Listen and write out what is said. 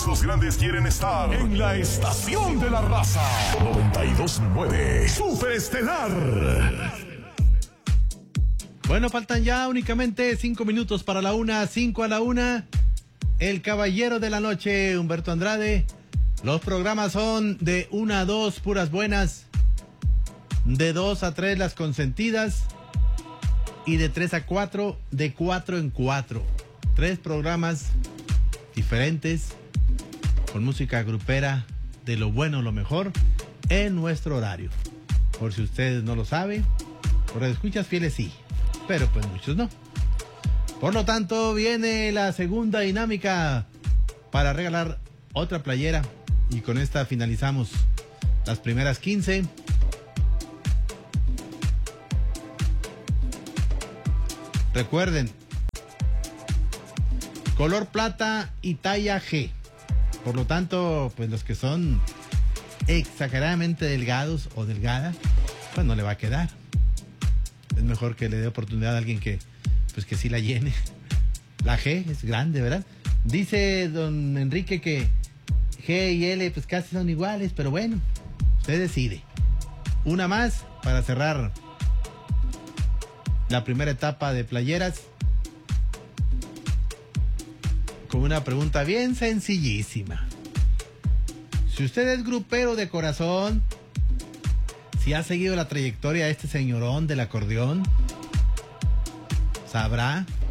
Todos los grandes quieren estar en la estación de la raza. 92.9 Superestelar. Bueno, faltan ya únicamente 5 minutos para la 1, 5 a la 1. El caballero de la noche, Humberto Andrade. Los programas son de 1 a 2, puras buenas. De 2 a 3, las consentidas. Y de 3 a 4, de 4 en 4. 3 programas diferentes, con música grupera de lo bueno, lo mejor, en nuestro horario. Por si ustedes no lo saben, por escuchas fieles sí, pero pues muchos no. Por lo tanto, viene la segunda dinámica para regalar otra playera. Y con esta finalizamos las primeras 15. Recuerden, color plata y talla G. Por lo tanto, pues los que son exageradamente delgados o delgada, pues no le va a quedar. Es mejor que le dé oportunidad a alguien que, pues que sí la llene. La G es grande, ¿verdad? Dice don Enrique que G y L pues casi son iguales, pero bueno, usted decide. Una más para cerrar la primera etapa de playeras, con una pregunta bien sencillísima. Si usted es grupero de corazón, si ha seguido la trayectoria de este señorón del acordeón, sabrá